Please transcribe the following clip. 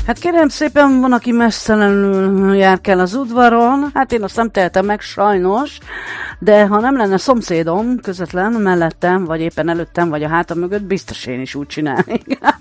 Hát kérem szépen, van, aki messzelenül járkál az udvaron. Hát én azt nem tehetem meg sajnos, de ha nem lenne szomszédom közvetlen mellettem, vagy éppen előttem, vagy a hátam mögött, biztos én is úgy csinálnék.